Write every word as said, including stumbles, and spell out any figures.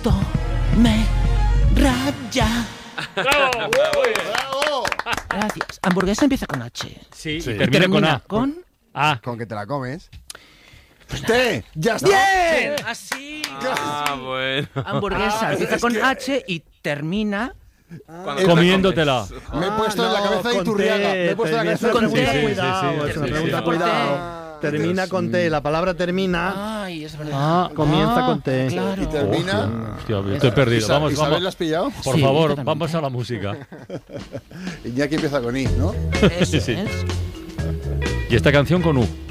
esto me raya. ¡Bravo! ¡Bravo! Gracias. Hamburguesa empieza con H. Sí, Sí. y Y termina, termina con A. con... Ah, Con que te la comes. ¡Te! ¡Ya está! ¡Bien! Así. Ah, bueno. Hamburguesa Ah, empieza es con que- H y termina... Cuando te la comiéndotela. Me he puesto en la no, cabeza de con Iturriaga. T, Me he puesto en la cabeza de con pregunta, T. cuidado, Sí, sí, es sí, una sí, pregunta, sí. cuidado. Termina con T, la palabra termina. Ay, es verdad. Ah, comienza con T. Claro. Y termina. Hostia, hostia, estoy perdido. Isa- Vamos, ¿Isabel la vamos. has pillado? Por Sí, favor, totalmente. vamos a la música. Iñaki empieza con I, ¿no? Eso Sí. es. Y esta canción con U.